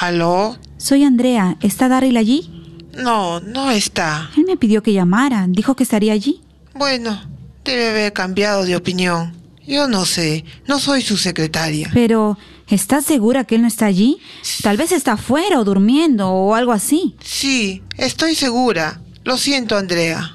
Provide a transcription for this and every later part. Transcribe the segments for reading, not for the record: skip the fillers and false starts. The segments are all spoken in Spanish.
¿Aló? Soy Andrea. ¿Está Darryl allí? No, no está. Él me pidió que llamara. Dijo que estaría allí. Bueno, debe haber cambiado de opinión. Yo no sé, no soy su secretaria. Pero, ¿estás segura que él no está allí? Tal vez está afuera o durmiendo o algo así. Sí, estoy segura. Lo siento, Andrea.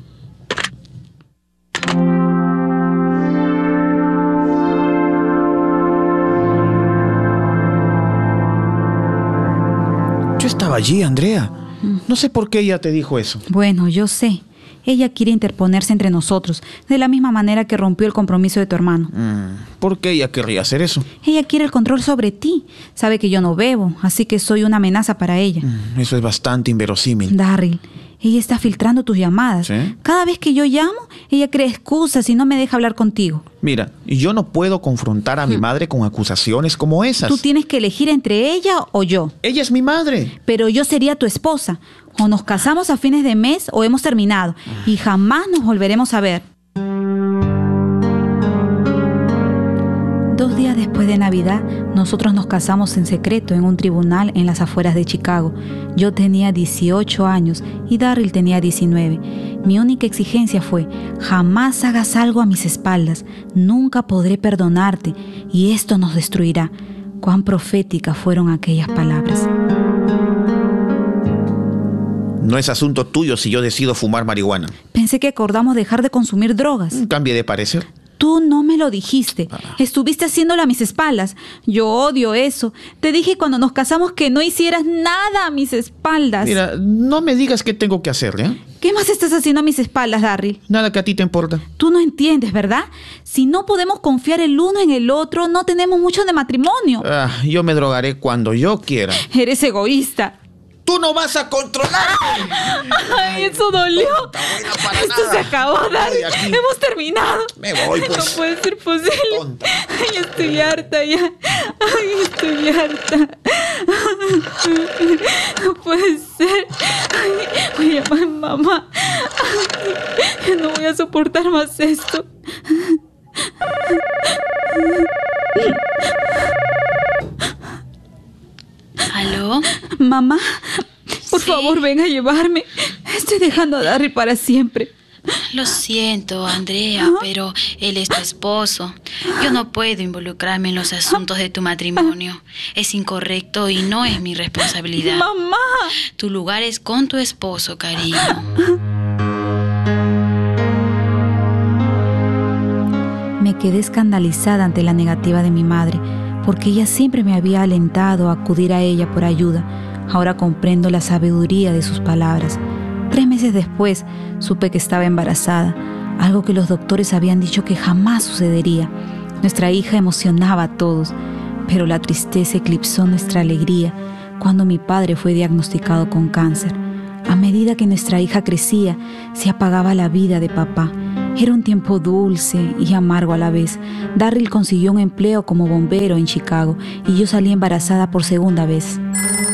Yo estaba allí, Andrea. No sé por qué ella te dijo eso. Bueno, yo sé. Ella quiere interponerse entre nosotros, de la misma manera que rompió el compromiso de tu hermano. ¿Por qué ella querría hacer eso? Ella quiere el control sobre ti. Sabe que yo no bebo, así que soy una amenaza para ella. Eso es bastante inverosímil. Darryl, ella está filtrando tus llamadas. ¿Sí? Cada vez que yo llamo, ella cree excusas y no me deja hablar contigo. Mira, yo no puedo confrontar a mi madre con acusaciones como esas. Tú tienes que elegir entre ella o yo. Ella es mi madre. Pero yo sería tu esposa. O nos casamos a fines de mes o hemos terminado. Y jamás nos volveremos a ver. 2 días después de Navidad, nosotros nos casamos en secreto en un tribunal en las afueras de Chicago. Yo tenía 18 años y Darryl tenía 19. Mi única exigencia fue: jamás hagas algo a mis espaldas. Nunca podré perdonarte y esto nos destruirá. Cuán proféticas fueron aquellas palabras. No es asunto tuyo si yo decido fumar marihuana. Pensé que acordamos dejar de consumir drogas. Cambie de parecer. Tú no me lo dijiste. Estuviste haciéndolo a mis espaldas. Yo odio eso. Te dije cuando nos casamos que no hicieras nada a mis espaldas. Mira, no me digas qué tengo que hacer, ¿eh? ¿Qué más estás haciendo a mis espaldas, Darryl? Nada que a ti te importa. Tú no entiendes, ¿verdad? Si no podemos confiar el uno en el otro, no tenemos mucho de matrimonio. Yo me drogaré cuando yo quiera. Eres egoísta. ¡Tú no vas a controlarme! ¡Ay, eso dolió! Esto se acabó, Darryl. Hemos terminado. Me voy, pues. No puede ser posible. Tonta. Ay, estoy harta ya. Ay, estoy harta. No puede ser. Ay, voy a llamar a mamá. Ay, no voy a soportar más esto. ¿Aló? Mamá, por ¿Sí? favor, ven a llevarme. Estoy dejando a Darryl para siempre. Lo siento, Andrea, pero él es tu esposo. Yo no puedo involucrarme en los asuntos de tu matrimonio. Es incorrecto y no es mi responsabilidad. ¡Mamá! Tu lugar es con tu esposo, cariño. Me quedé escandalizada ante la negativa de mi madre, porque ella siempre me había alentado a acudir a ella por ayuda. Ahora comprendo la sabiduría de sus palabras. 3 meses después, supe que estaba embarazada, algo que los doctores habían dicho que jamás sucedería. Nuestra hija emocionaba a todos, pero la tristeza eclipsó nuestra alegría cuando mi padre fue diagnosticado con cáncer. A medida que nuestra hija crecía, se apagaba la vida de papá. Era un tiempo dulce y amargo a la vez. Darryl consiguió un empleo como bombero en Chicago y yo salí embarazada por segunda vez.